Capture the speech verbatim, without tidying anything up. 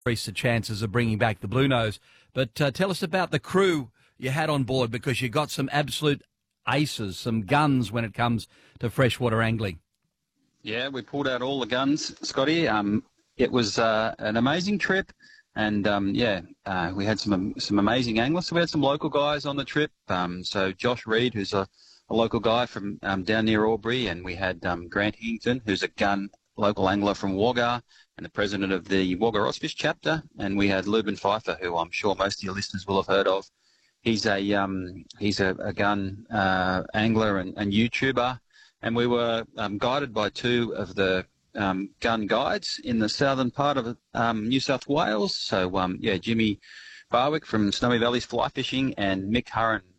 increase the chances of bringing back the Blue Nose. But uh, tell us about the crew you had on board, because you got some absolute aces, some guns when it comes to freshwater angling. Yeah, we pulled out all the guns, Scotty. Um, it was uh, an amazing trip, and um, yeah, uh, we had some some amazing anglers. So we had some local guys on the trip. Um, so Josh Reed, who's a, a local guy from um, down near Albury, and we had um, Grant Hington, who's a gun local angler from Wagga, and the president of the Wagga Rossfish chapter, and we had Lubin Pfeiffer, who I'm sure most of your listeners will have heard of. He's a um, he's a, a gun uh, angler and, and YouTuber, and we were um, guided by two of the um, gun guides in the southern part of um, New South Wales. So um, yeah, Jimmy Barwick from Snowy Valleys Fly Fishing and Mick Hurren